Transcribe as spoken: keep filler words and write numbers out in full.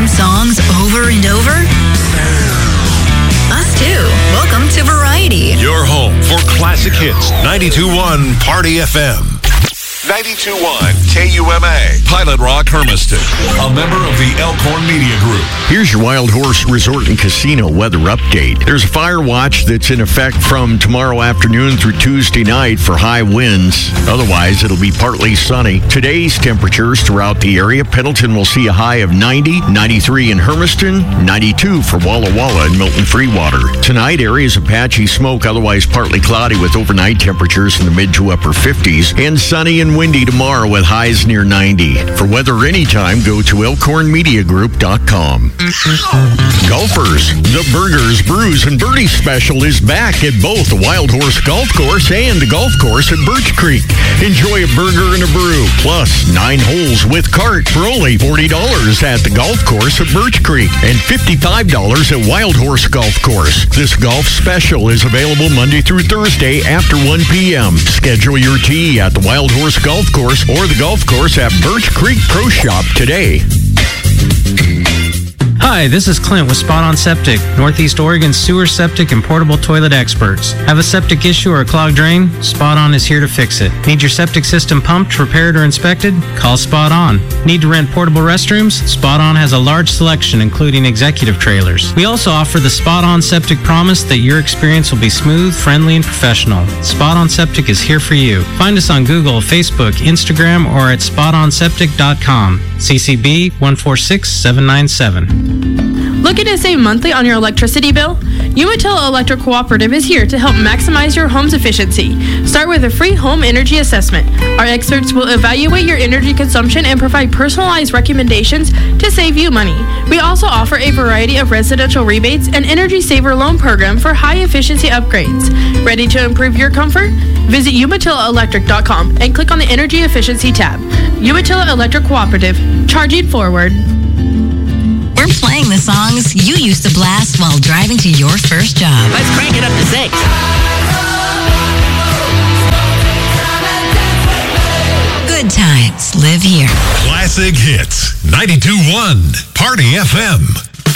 same songs over and over? Us too. Welcome to Variety. Your home for classic hits. ninety-two point one Party F M. ninety-two point one K U M A, Pilot Rock, Hermiston, a member of the Elkhorn Media Group. Here's your Wild Horse Resort and Casino weather update. There's a fire watch that's in effect from tomorrow afternoon through Tuesday night for high winds. Otherwise, it'll be partly sunny. Today's temperatures throughout the area: Pendleton will see a high of ninety, ninety-three in Hermiston, ninety-two for Walla Walla and Milton Freewater. Tonight, areas of patchy smoke, otherwise partly cloudy with overnight temperatures in the mid to upper fifties, and sunny and windy tomorrow with highs near ninety. For weather anytime, go to elkhorn media group dot com. Golfers, the Burgers, Brews, and Birdies special is back at both the Wild Horse Golf Course and the golf course at Birch Creek. Enjoy a burger and a brew, plus nine holes with cart for only forty dollars at the golf course at Birch Creek and fifty-five dollars at Wild Horse Golf Course. This golf special is available Monday through Thursday after one p.m. Schedule your tee at the Wild Horse Golf Course or the golf course at Birch Creek Pro Shop today. Hi, this is Clint with Spot On Septic, Northeast Oregon's sewer, septic, and portable toilet experts. Have a septic issue or a clogged drain? Spot On is here to fix it. Need your septic system pumped, repaired, or inspected? Call Spot On. Need to rent portable restrooms? Spot On has a large selection, including executive trailers. We also offer the Spot On Septic promise that your experience will be smooth, friendly, and professional. Spot On Septic is here for you. Find us on Google, Facebook, Instagram, or at spot on septic dot com. C C B one four six seven nine seven. Looking to save monthly on your electricity bill? Umatilla Electric Cooperative is here to help maximize your home's efficiency. Start with a free home energy assessment. Our experts will evaluate your energy consumption and provide personalized recommendations to save you money. We also offer a variety of residential rebates and energy saver loan program for high efficiency upgrades. Ready to improve your comfort? Visit umatilla electric dot com and click on the Energy Efficiency tab. Umatilla Electric Cooperative, charging forward. We're playing the songs you used to blast while driving to your first job. Let's crank it up to six. Good times live here. Classic hits. ninety-two point one Party F M.